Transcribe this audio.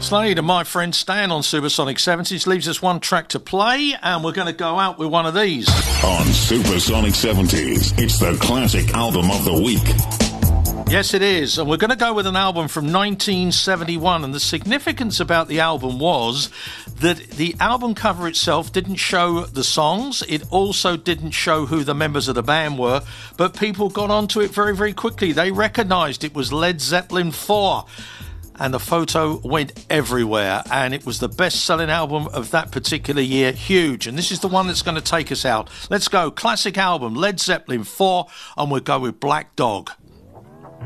Slade and my friend Stan on Supersonic 70s leaves us one track to play, and we're going to go out with one of these. On Supersonic 70s, it's the classic album of the week. Yes, it is, and we're going to go with an album from 1971, and the significance about the album was that the album cover itself didn't show the songs, it also didn't show who the members of the band were, but people got onto it very, very quickly. They recognised it was Led Zeppelin 4. And the photo went everywhere, and it was the best-selling album of that particular year. Huge. And this is the one that's going to take us out. Let's go. Classic album, Led Zeppelin 4, and we'll go with Black Dog.